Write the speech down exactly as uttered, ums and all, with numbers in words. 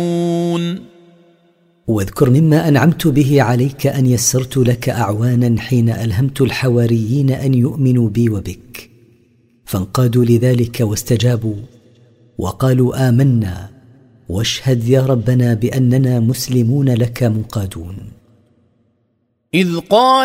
واذكر مما أنعمت به عليك أن يسرت لك أعوانا حين ألهمت الحواريين أن يؤمنوا بي وبك، فانقادوا لذلك واستجابوا وقالوا آمنا واشهد يا ربنا بأننا مسلمون لك منقادون. إذ قال